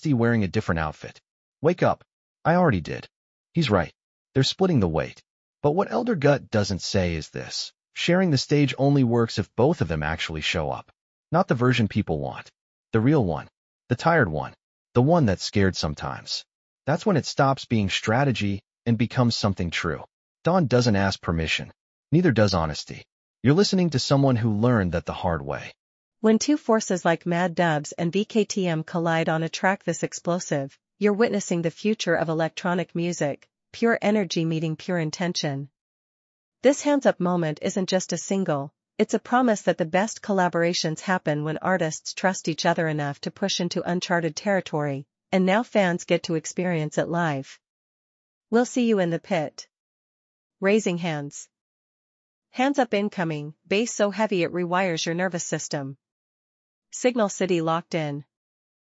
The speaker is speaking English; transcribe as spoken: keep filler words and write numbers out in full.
Honesty wearing a different outfit. Wake up. I already did. He's right. They're splitting the weight. But what Elder Gut doesn't say is this. Sharing the stage only works if both of them actually show up. Not the version people want. The real one. The tired one. The one that's scared sometimes. That's when it stops being strategy and becomes something true. Dawn doesn't ask permission. Neither does honesty. You're listening to someone who learned that the hard way. When two forces like Mad Dubs and B K T M collide on a track this explosive, you're witnessing the future of electronic music, pure energy meeting pure intention. This hands-up moment isn't just a single, it's a promise that the best collaborations happen when artists trust each other enough to push into uncharted territory, and now fans get to experience it live. We'll see you in the pit. Raising hands. Hands up incoming, bass so heavy it rewires your nervous system. Signal City locked in.